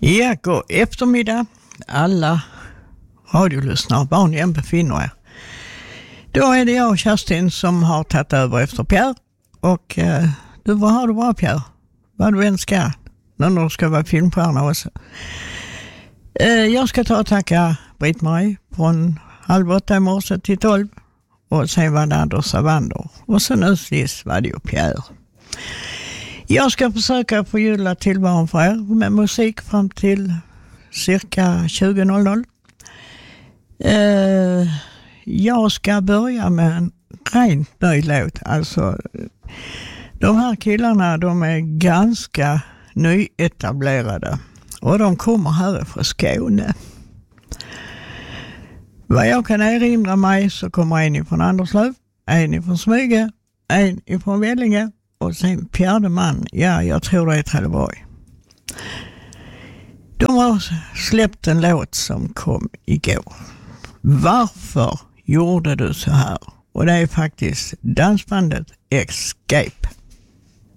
Ja, god eftermiddag alla radiolyssnare, var ni än befinner er. Då är det jag och Kerstin som har tagit över efter Pierre. Och du, vad har du bra Pierre? Vad du än ska, när du ska vara filmstjärna också. Jag ska ta och tacka Britt-Marie från 7:30 i morse till 12. Och sen var det Anders Savander. Och sen nu sist var det ju Pierre. Jag ska försöka förgylla tillvaron för er med musik fram till cirka 20.00. Jag ska börja med en rent ny låt. Alltså, de här killarna, de är ganska nyetablerade. Och de kommer härifrån Skåne. Vad jag kan erinra mig så kommer en ifrån Anderslöv, en ifrån Smyge, en ifrån Vellinge och sen fjärde man, ja jag tror det är Trelleborg. De har släppt en låt som kom igår. Varför gjorde du så här? Och det är faktiskt dansbandet Escape.